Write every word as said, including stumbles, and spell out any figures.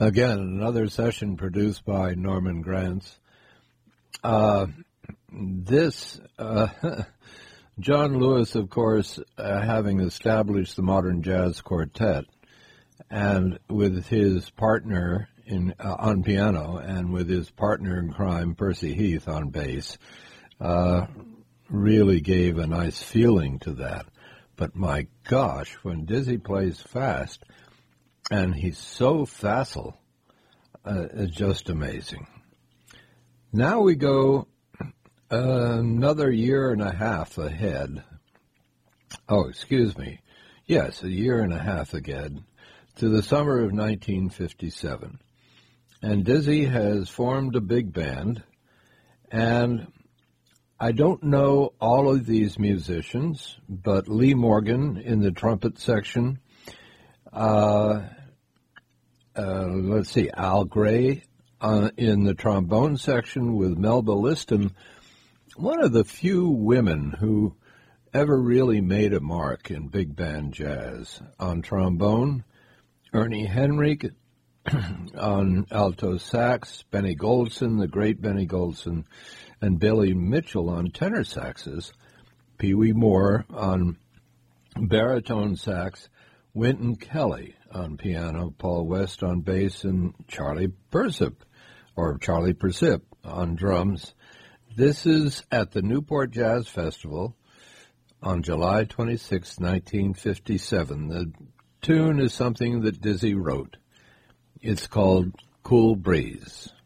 Again, another session produced by Norman Granz. Uh, this, uh, John Lewis, of course, uh, having established the Modern Jazz Quartet, and with his partner in uh, on piano, and with his partner in crime, Percy Heath, on bass, uh, really gave a nice feeling to that. But my gosh, when Dizzy plays fast, and he's so facile, uh, it's just amazing. Now we go uh, another year and a half ahead. Oh, excuse me. Yes, a year and a half ahead to the summer of nineteen fifty-seven. And Dizzy has formed a big band, and I don't know all of these musicians, but Lee Morgan in the trumpet section, uh, uh, let's see, Al Gray uh, in the trombone section with Melba Liston, one of the few women who ever really made a mark in big band jazz. On trombone, Ernie Henrich, on alto sax, Benny Goldson, the great Benny Goldson, and Billy Mitchell on tenor saxes, Pee Wee Moore on baritone sax, Wynton Kelly on piano, Paul West on bass, and Charlie Persip, or Charlie Persip, on drums. This is at the Newport Jazz Festival on July twenty-sixth, nineteen fifty-seven. The tune is something that Dizzy wrote. It's called Cool Breeze.